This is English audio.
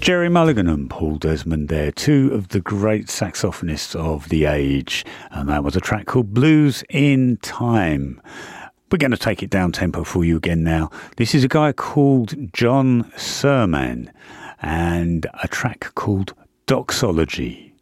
Gerry Mulligan and Paul Desmond there, two of the great saxophonists of the age, and that was a track called Blues in Time. We're going to take it down tempo for you again now. This is a guy called John Surman and a track called Doxology.